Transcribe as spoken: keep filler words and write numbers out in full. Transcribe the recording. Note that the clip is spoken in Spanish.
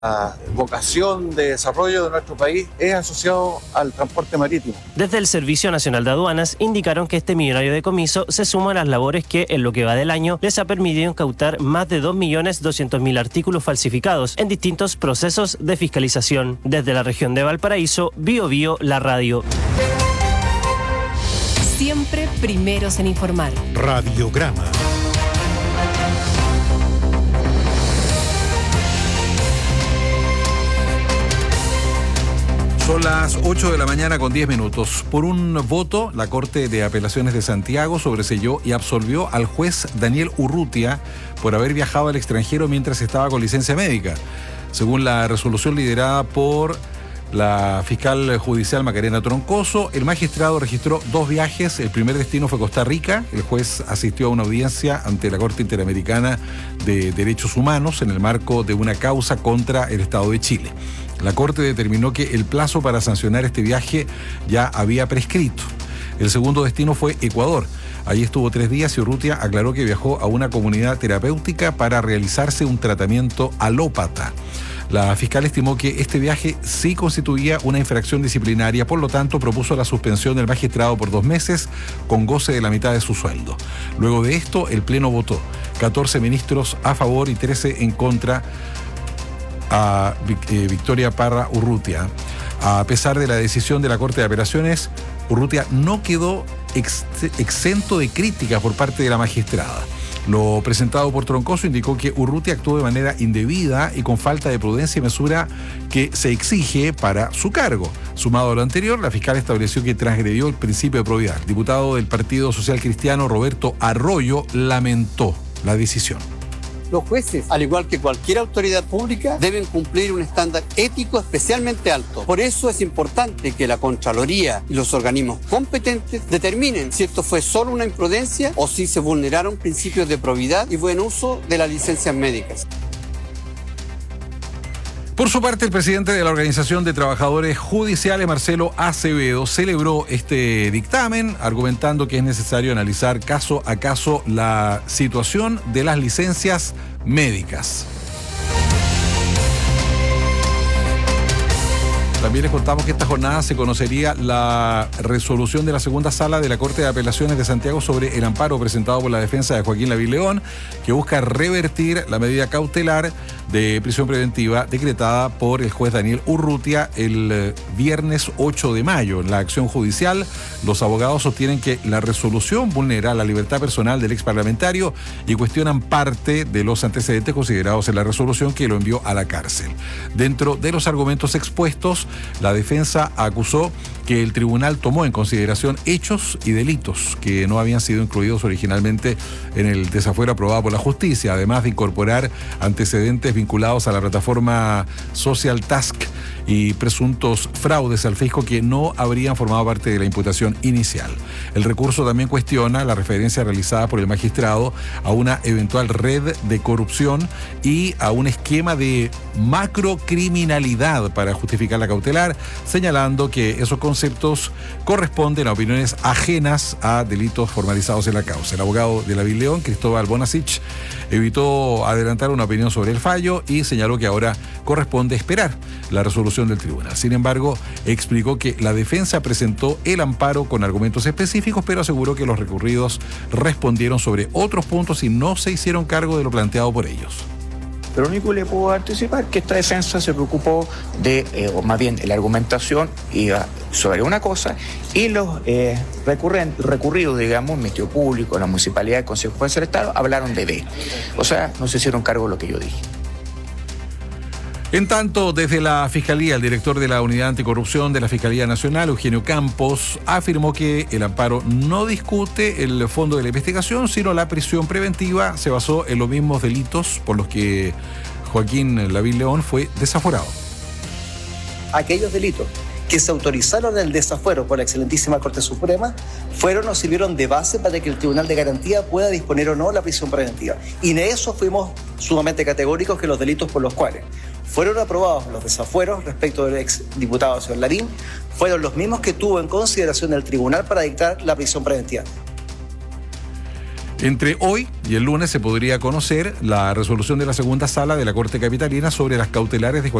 La vocación de desarrollo de nuestro país es asociado al transporte marítimo. Desde el Servicio Nacional de Aduanas indicaron que este millonario decomiso se suma a las labores que en lo que va del año les ha permitido incautar más de dos millones doscientos mil artículos falsificados en distintos procesos de fiscalización. Desde la región de Valparaíso, Bio Bio, la radio. Siempre primeros en informar. Radiograma. Son las ocho de la mañana con diez minutos. Por un voto, la Corte de Apelaciones de Santiago sobreseyó y absolvió al juez Daniel Urrutia por haber viajado al extranjero mientras estaba con licencia médica. Según la resolución liderada por la fiscal judicial Macarena Troncoso, el magistrado registró dos viajes. El primer destino fue Costa Rica. El juez asistió a una audiencia ante la Corte Interamericana de Derechos Humanos en el marco de una causa contra el Estado de Chile. La Corte determinó que el plazo para sancionar este viaje ya había prescrito. El segundo destino fue Ecuador. Allí estuvo tres días y Urrutia aclaró que viajó a una comunidad terapéutica para realizarse un tratamiento alópata. La fiscal estimó que este viaje sí constituía una infracción disciplinaria, por lo tanto propuso la suspensión del magistrado por dos meses con goce de la mitad de su sueldo. Luego de esto, el Pleno votó catorce ministros a favor y trece en contra a Victoria Parra Urrutia. A pesar de la decisión de la Corte de Apelaciones, Urrutia no quedó ex exento de críticas por parte de la magistrada. Lo presentado por Troncoso indicó que Urrutia actuó de manera indebida y con falta de prudencia y mesura que se exige para su cargo. Sumado a lo anterior, la fiscal estableció que transgredió el principio de probidad. El diputado del Partido Social Cristiano, Roberto Arroyo, lamentó la decisión. Los jueces, al igual que cualquier autoridad pública, deben cumplir un estándar ético especialmente alto. Por eso es importante que la Contraloría y los organismos competentes determinen si esto fue solo una imprudencia o si se vulneraron principios de probidad y buen uso de las licencias médicas. Por su parte, el presidente de la Organización de Trabajadores Judiciales, Marcelo Acevedo, celebró este dictamen, argumentando que es necesario analizar caso a caso la situación de las licencias médicas. También les contamos que esta jornada se conocería la resolución de la segunda sala de la Corte de Apelaciones de Santiago sobre el amparo presentado por la defensa de Joaquín Lavín León, que busca revertir la medida cautelar de prisión preventiva decretada por el juez Daniel Urrutia el viernes ocho de mayo. En la acción judicial, los abogados sostienen que la resolución vulnera la libertad personal del exparlamentario y cuestionan parte de los antecedentes considerados en la resolución que lo envió a la cárcel. Dentro de los argumentos expuestos, la defensa acusó que el tribunal tomó en consideración hechos y delitos que no habían sido incluidos originalmente en el desafuero aprobado por la justicia, además de incorporar antecedentes vinculados a la plataforma Social Task y presuntos fraudes al fisco que no habrían formado parte de la imputación inicial. El recurso también cuestiona la referencia realizada por el magistrado a una eventual red de corrupción y a un esquema de macrocriminalidad para justificar la cautelar, señalando que esos conceptos corresponden a opiniones ajenas a delitos formalizados en la causa. El abogado de Lavín León, Cristóbal Bonasich, evitó adelantar una opinión sobre el fallo y señaló que ahora corresponde esperar la resolución del tribunal. Sin embargo, explicó que la defensa presentó el amparo con argumentos específicos, pero aseguró que los recurridos respondieron sobre otros puntos y no se hicieron cargo de lo planteado por ellos. Pero lo único que le puedo anticipar es que esta defensa se preocupó de, eh, o más bien la argumentación iba sobre una cosa y los eh, recurridos, digamos, el Ministerio Público, la Municipalidad, el Consejo Juez del Estado, hablaron de B. O sea, no se hicieron cargo de lo que yo dije. En tanto, desde la Fiscalía, el director de la Unidad Anticorrupción de la Fiscalía Nacional, Eugenio Campos, afirmó que el amparo no discute el fondo de la investigación, sino la prisión preventiva se basó en los mismos delitos por los que Joaquín Lavín León fue desaforado. Aquellos delitos que se autorizaron el desafuero por la excelentísima Corte Suprema fueron o sirvieron de base para que el Tribunal de Garantía pueda disponer o no la prisión preventiva. Y en eso fuimos sumamente categóricos que los delitos por los cuales fueron aprobados los desafueros respecto del ex diputado señor Lavín fueron los mismos que tuvo en consideración el tribunal para dictar la prisión preventiva. Entre hoy y el lunes se podría conocer la resolución de la segunda sala de la Corte Capitalina sobre las cautelares de Joaquín